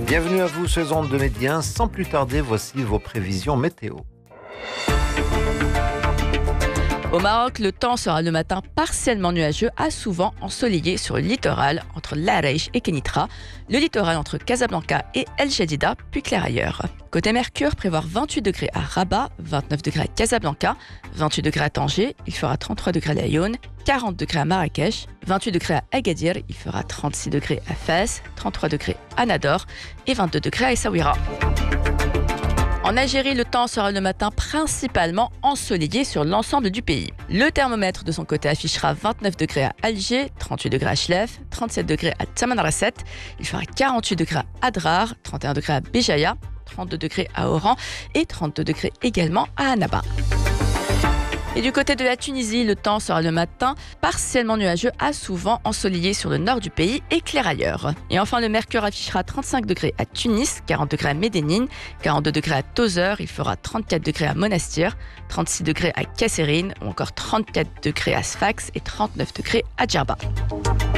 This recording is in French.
Bienvenue à vous sur Ondes de Médien. Sans plus tarder, voici vos prévisions météo. Au Maroc, le temps sera le matin partiellement nuageux à souvent ensoleillé sur le littoral entre Laraïch et Kenitra, le littoral entre Casablanca et El Jadida, puis clair ailleurs. Côté Mercure, prévoir 28 degrés à Rabat, 29 degrés à Casablanca, 28 degrés à Tanger, il fera 33 degrés à Laayoune, 40 degrés à Marrakech, 28 degrés à Agadir, il fera 36 degrés à Fès, 33 degrés à Nador et 22 degrés à Essaouira. En Algérie, le temps sera le matin principalement ensoleillé sur l'ensemble du pays. Le thermomètre de son côté affichera 29 degrés à Alger, 38 degrés à Chlef, 37 degrés à Tamanrasset, il fera 48 degrés à Adrar, 31 degrés à Béjaïa, 32 degrés à Oran et 32 degrés également à Annaba. Et du côté de la Tunisie, le temps sera le matin partiellement nuageux à souvent ensoleillé sur le nord du pays et clair ailleurs. Et enfin, le mercure affichera 35 degrés à Tunis, 40 degrés à Médénine, 42 degrés à Tozeur, il fera 34 degrés à Monastir, 36 degrés à Kasserine ou encore 34 degrés à Sfax et 39 degrés à Djerba.